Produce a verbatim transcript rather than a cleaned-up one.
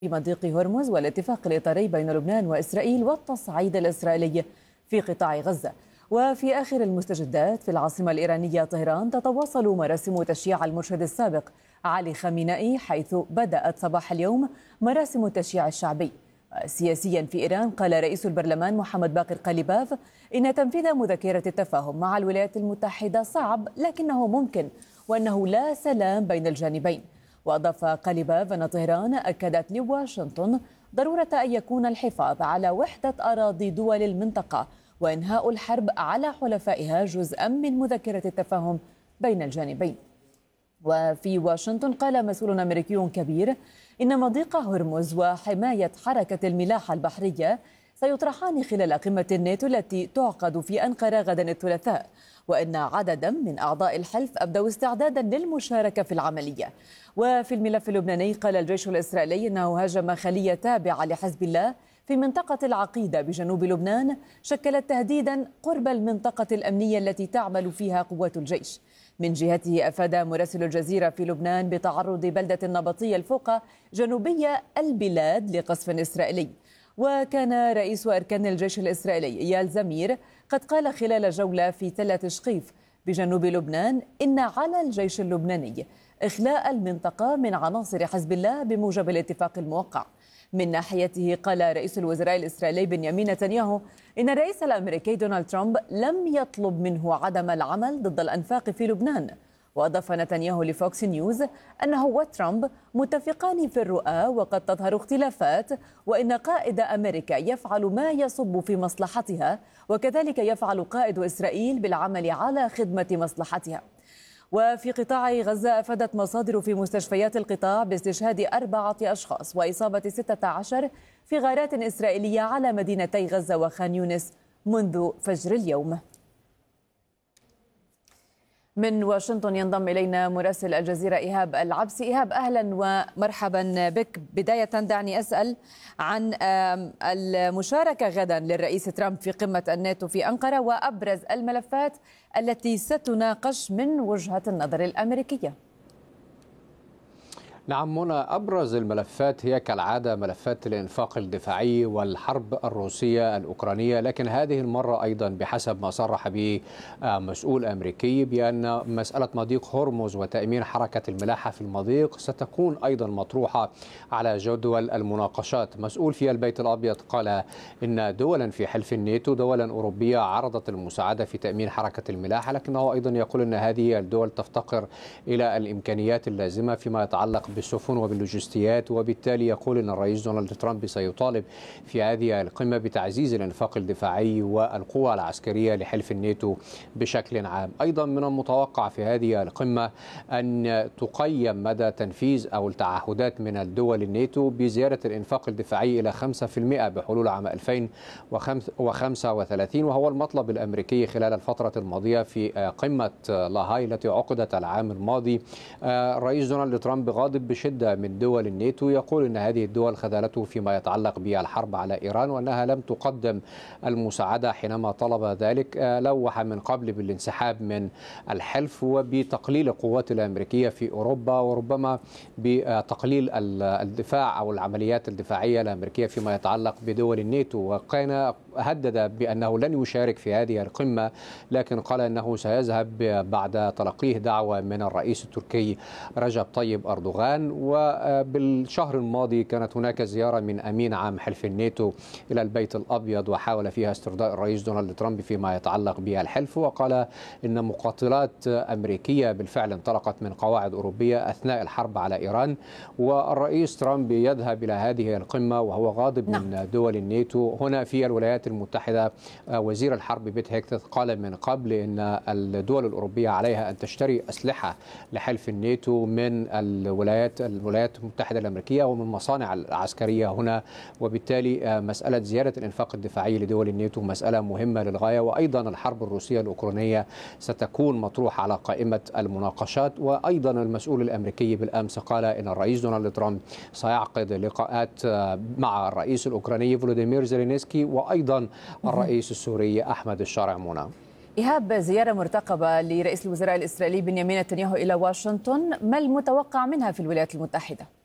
في مضيق هرمز والاتفاق الإطاري بين لبنان وإسرائيل والتصعيد الإسرائيلي في قطاع غزة. وفي آخر المستجدات في العاصمة الإيرانية طهران تتواصل مراسم تشييع المرشد السابق علي خامنئي، حيث بدأت صباح اليوم مراسم التشييع الشعبي. سياسيا في إيران، قال رئيس البرلمان محمد باقر قليباف إن تنفيذ مذكرة التفاهم مع الولايات المتحدة صعب لكنه ممكن، وأنه لا سلام بين الجانبين. وأضاف قليباف أن طهران أكدت لواشنطن ضرورة أن يكون الحفاظ على وحدة أراضي دول المنطقة وإنهاء الحرب على حلفائها جزءا من مذكرة التفاهم بين الجانبين. وفي واشنطن، قال مسؤول أمريكي كبير إن مضيق هرمز وحماية حركة الملاحة البحرية سيطرحان خلال قمة الناتو التي تعقد في أنقرة غدا الثلاثاء، وإن عددا من أعضاء الحلف أبدوا استعدادا للمشاركة في العملية. وفي الملف اللبناني، قال الجيش الإسرائيلي إنه هاجم خلية تابعة لحزب الله في منطقة العقيدة بجنوب لبنان، شكلت تهديدا قرب المنطقة الأمنية التي تعمل فيها قوات الجيش. من جهته، أفاد مراسل الجزيرة في لبنان بتعرض بلدة النبطية الفوقة جنوبية البلاد لقصف إسرائيلي. وكان رئيس أركان الجيش الإسرائيلي إيال زمير قد قال خلال جولة في تل تشقيف بجنوب لبنان إن على الجيش اللبناني إخلاء المنطقة من عناصر حزب الله بموجب الاتفاق الموقع. من ناحيته، قال رئيس الوزراء الإسرائيلي بنيامين نتنياهو إن الرئيس الأمريكي دونالد ترامب لم يطلب منه عدم العمل ضد الأنفاق في لبنان. وأضاف نتنياهو لفوكس نيوز أنه وترامب متفقان في الرؤى وقد تظهر اختلافات، وإن قائد أمريكا يفعل ما يصب في مصلحتها، وكذلك يفعل قائد إسرائيل بالعمل على خدمة مصلحتها. وفي قطاع غزة، أفادت مصادر في مستشفيات القطاع باستشهاد أربعة أشخاص وإصابة ستة عشر في غارات إسرائيلية على مدينتي غزة وخان يونس منذ فجر اليوم. من واشنطن ينضم إلينا مراسل الجزيرة إيهاب العبسي. إيهاب، أهلا ومرحبا بك. بداية دعني أسأل عن المشاركة غدا للرئيس ترامب في قمة الناتو في أنقرة وأبرز الملفات التي ستناقش من وجهة النظر الأمريكية. نعم منى، أبرز الملفات هي كالعادة ملفات الإنفاق الدفاعي والحرب الروسية الأوكرانية، لكن هذه المرة أيضا بحسب ما صرح به مسؤول أمريكي بأن مسألة مضيق هرمز وتأمين حركة الملاحة في المضيق ستكون أيضا مطروحة على جدول المناقشات. مسؤول في البيت الأبيض قال إن دولا في حلف الناتو، دولا أوروبية، عرضت المساعدة في تأمين حركة الملاحة، لكنه أيضا يقول أن هذه الدول تفتقر إلى الإمكانيات اللازمة فيما يتعلق بالسفن وباللوجستيات، وبالتالي يقول أن الرئيس دونالد ترامب سيطالب في هذه القمة بتعزيز الإنفاق الدفاعي والقوى العسكرية لحلف الناتو بشكل عام. أيضا من المتوقع في هذه القمة أن تقيم مدى تنفيذ أو التعهدات من الدول الناتو بزيادة الإنفاق الدفاعي إلى خمسة بالمئة بحلول عام ألفين وخمسة وثلاثين، وهو المطلب الأمريكي خلال الفترة الماضية في قمة لاهاي التي عقدت العام الماضي. الرئيس دونالد ترامب غاضب بشدة من دول الناتو، يقول أن هذه الدول خذلته فيما يتعلق بالحرب على إيران وأنها لم تقدم المساعدة حينما طلب ذلك. لوح من قبل بالانسحاب من الحلف وبتقليل القوات الأمريكية في أوروبا، وربما بتقليل الدفاع أو العمليات الدفاعية الأمريكية فيما يتعلق بدول الناتو. وكان هدد بأنه لن يشارك في هذه القمة، لكن قال أنه سيذهب بعد تلقيه دعوة من الرئيس التركي رجب طيب أردوغان. وبالشهر الماضي كانت هناك زيارة من أمين عام حلف الناتو إلى البيت الأبيض، وحاول فيها استرداء الرئيس دونالد ترامب فيما يتعلق بالحلف، وقال إن مقاتلات أمريكية بالفعل انطلقت من قواعد أوروبية أثناء الحرب على إيران. والرئيس ترامب يذهب إلى هذه القمة وهو غاضب من دول الناتو. هنا في الولايات المتحدة وزير الحرب بيت هيكتث قال من قبل إن الدول الأوروبية عليها أن تشتري أسلحة لحلف الناتو من الولايات الولايات المتحدة الأمريكية ومن مصانع العسكرية هنا، وبالتالي مسألة زيادة الإنفاق الدفاعي لدول الناتو مسألة مهمة للغاية. وأيضا الحرب الروسية الأوكرانية ستكون مطروحة على قائمة المناقشات. وأيضا المسؤول الأمريكي بالأمس قال إن الرئيس دونالد ترامب سيعقد لقاءات مع الرئيس الأوكراني فولوديمير زيلينسكي وأيضا الرئيس السوري أحمد الشارع منى. إيهاب، زيارة مرتقبة لرئيس الوزراء الإسرائيلي بنيامين نتنياهو إلى واشنطن، ما المتوقع منها في الولايات المتحدة؟